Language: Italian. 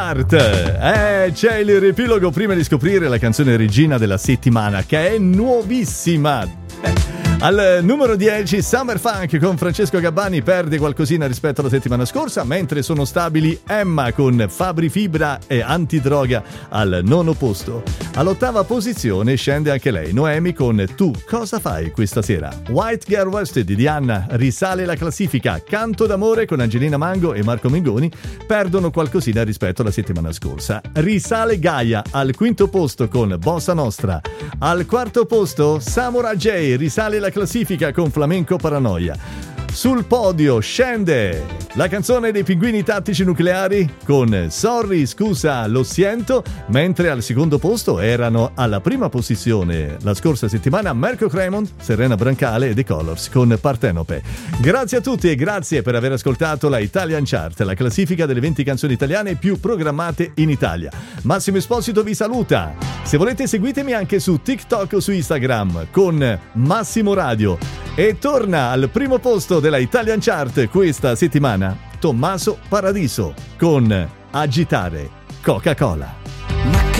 C'è il riepilogo prima di scoprire la canzone regina della settimana, che è nuovissima. Al numero 10 Summer Funk con Francesco Gabbani perde qualcosina rispetto alla settimana scorsa, mentre sono stabili Emma con Fabri Fibra e Antidroga al 9° posto. All'8ª posizione scende anche lei, Noemi con Tu cosa fai questa sera. White Girl Wasted di Diana risale la classifica. Canto d'amore con Angelina Mango e Marco Mengoni perdono qualcosina rispetto alla settimana scorsa. Risale Gaia al 5° posto con Bossa Nostra. Al 4° posto Samurai J risale la classifica con Flamenco Paranoia. Sul podio scende la canzone dei Pinguini Tattici Nucleari con Sorry scusa lo siento, mentre al 2° posto erano alla prima posizione la scorsa settimana Marco Cremont, Serena Brancale e The Colors con Partenope. Grazie a tutti e grazie per aver ascoltato la Italian Chart, la classifica delle 20 canzoni italiane più programmate in Italia. Massimo Esposito vi saluta. Se volete seguitemi anche su TikTok o su Instagram con Massimo Radio. E torna al primo posto della Italian Chart questa settimana Tommaso Paradiso con Agitare Coca-Cola.